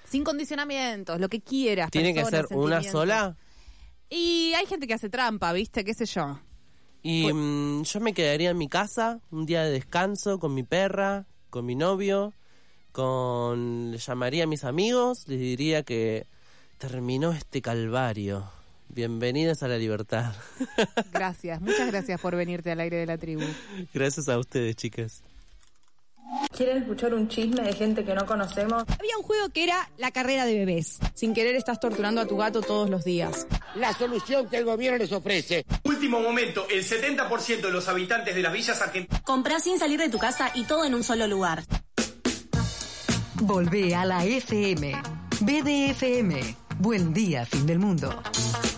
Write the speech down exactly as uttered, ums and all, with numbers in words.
sin condicionamientos, lo que quieras. ¿Tiene que ser una sola? Y hay gente que hace trampa, ¿viste? ¿Qué sé yo? Y pues, mmm, yo me quedaría en mi casa, un día de descanso, con mi perra, con mi novio, con... le llamaría a mis amigos, les diría que terminó este calvario. Bienvenidas a la libertad. Gracias, muchas gracias por venirte al aire de la tribu. Gracias a ustedes, chicas. ¿Quieren escuchar un chisme de gente que no conocemos? Había un juego que era la carrera de bebés. Sin querer estás torturando a tu gato todos los días. La solución que el gobierno les ofrece. Último momento, el setenta por ciento de los habitantes de las villas argentinas... Comprá sin salir de tu casa y todo en un solo lugar. Volvé a la F M. B D F M. Buen día, fin del mundo.